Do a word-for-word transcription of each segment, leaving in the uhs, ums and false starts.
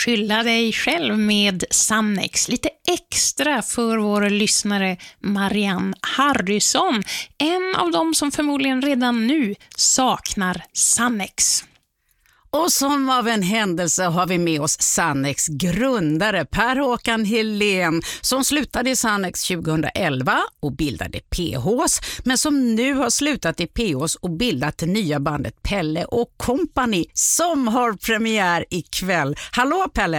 skylla dig själv med Sannex. Lite extra för våra lyssnare Marianne Harrison. En av dem som förmodligen redan nu saknar Sannex. Och som av en händelse har vi med oss Sannex grundare Per-Håkan Helén som slutade i Sannex tjugoelva och bildade P H:s, men som nu har slutat i P H:s och bildat det nya bandet Pelle och Company som har premiär ikväll. Hallå Pelle!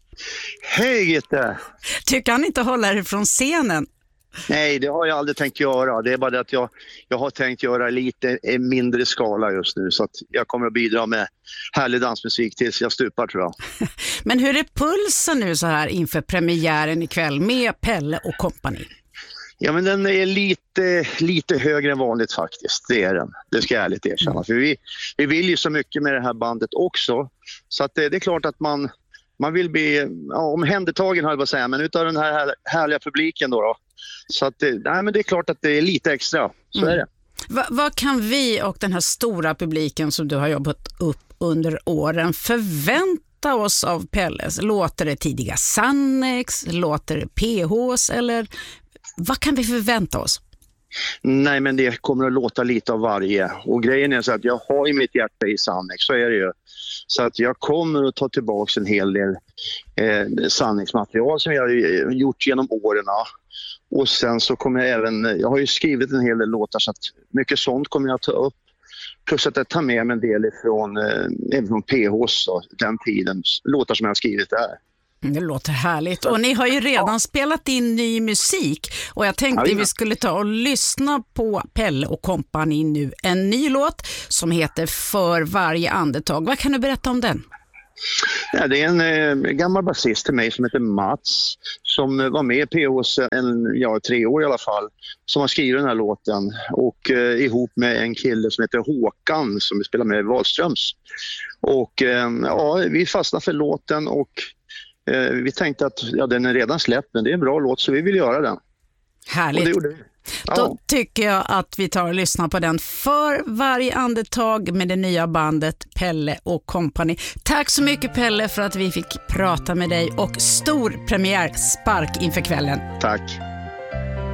Hej Gitte! Tycker han inte hålla dig från scenen? Nej, det har jag aldrig tänkt göra. Det är bara det att jag, jag har tänkt göra lite mindre skala just nu. Så att jag kommer att bidra med härlig dansmusik tills jag stupar, tror jag. Men hur är pulsen nu så här inför premiären ikväll med Pelle och Company? Ja, men den är lite, lite högre än vanligt faktiskt. Det är den. Det ska jag ärligt erkänna. Mm. För vi, vi vill ju så mycket med det här bandet också. Så att det, det är klart att man, man vill bli ja, omhändertagen, höll jag på att säga. Men utav den här härliga publiken då då. Så att det, nej, men det är klart att det är lite extra, så mm. är det. Va, vad kan vi och den här stora publiken som du har jobbat upp under åren förvänta oss av Pelles? Låter det tidiga Sannex? Låter det P H:s? Eller vad kan vi förvänta oss? Nej, men det kommer att låta lite av varje. Och grejen är så att jag har i mitt hjärta i Sannex, så är det ju. Så att jag kommer att ta tillbaka en hel del eh, Sannex-material som jag har gjort genom åren. Och sen så kommer jag även, jag har ju skrivit en hel del låtar så att mycket sånt kommer jag ta upp. Plus att jag tar med mig en del ifrån, eh, även från P H:s och den tiden, låtar som jag har skrivit där. Det låter härligt. Och ni har ju redan ja. spelat in ny musik. Och jag tänkte ja, vi skulle ta och lyssna på Pelle och Company nu. En ny låt som heter För varje andetag. Vad kan du berätta om den? Ja, det är en eh, gammal basist till mig som heter Mats som var med i P H:s en, ja, tre år i alla fall, som har skrivit den här låten och eh, ihop med en kille som heter Håkan som spelar med i Wahlströms. Och eh, ja, vi fastnade för låten och eh, vi tänkte att ja, den är redan släppt, men det är en bra låt så vi vill göra den. Härligt. Och det gjorde vi. Ja. Då tycker jag att vi tar och lyssnar på den För varje andetag med det nya bandet Pelle och Company. Tack så mycket Pelle för att vi fick prata med dig och stor premiär spark inför kvällen. Tack.